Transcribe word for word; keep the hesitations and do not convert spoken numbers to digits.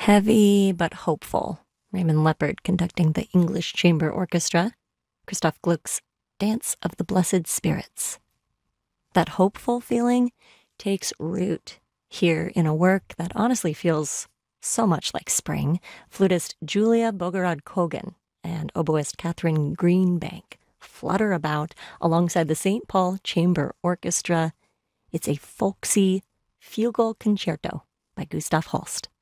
Heavy but hopeful. Raymond Leppard conducting the English Chamber Orchestra. Christoph Gluck's Dance of the Blessed Spirits. That hopeful feeling takes root here in a work that honestly feels so much like spring. Flutist Julia Bogorod-Kogan and oboist Catherine Greenbank flutter about alongside the Saint Paul Chamber Orchestra. It's a folksy fugal concerto by Gustav Holst.